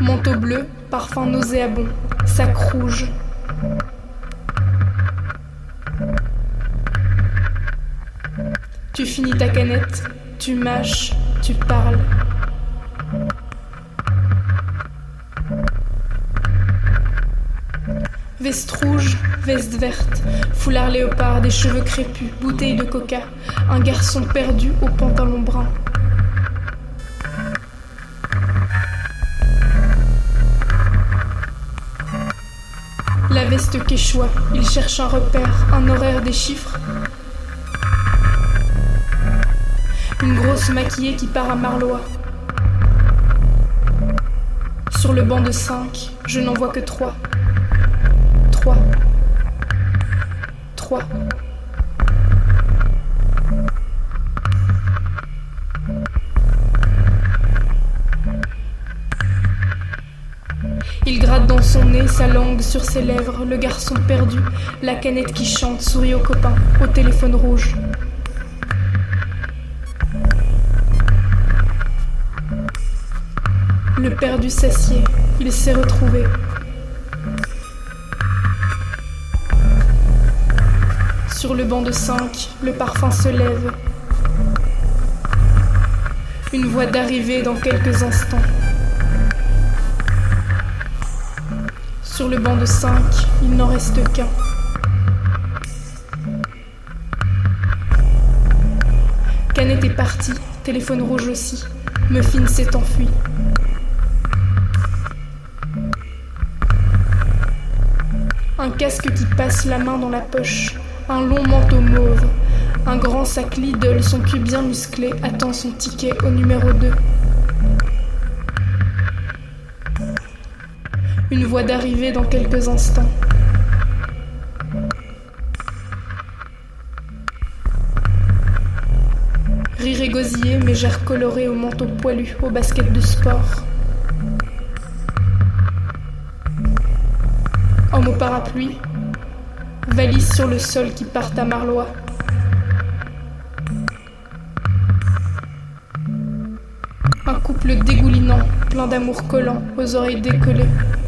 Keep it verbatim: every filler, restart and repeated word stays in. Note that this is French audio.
Manteau bleu, parfum nauséabond, sac rouge. Tu finis ta canette, tu mâches, tu parles. Veste rouge, veste verte, foulard léopard, des cheveux crépus, bouteille de coca, un garçon perdu au pantalon brun. La veste quechua, il cherche un repère, un horaire, des chiffres. Une grosse maquillée qui part à Marlois. Sur le banc de cinq, je n'en vois que trois. Trois. Trois. Il gratte dans son nez, sa langue sur ses lèvres, le garçon perdu, la canette qui chante, sourit aux copains, au téléphone rouge. Le perdu s'assied, il s'est retrouvé. Sur le banc de cinq, le parfum se lève. Une voix d'arrivée dans quelques instants. Sur le banc de cinq, il n'en reste qu'un. Canette est partie, téléphone rouge aussi. Muffin s'est enfui. Un casque qui passe la main dans la poche, un long manteau mauve, un grand sac Lidl, son cul bien musclé, attend son ticket au numéro deux. Une voix d'arrivée dans quelques instants. Rire et gosier, mégère colorée au manteau poilu, au basket de sport. Homme au parapluie, valise sur le sol qui part à Marlois. Un couple dégoulinant, plein d'amour collant, aux oreilles décollées.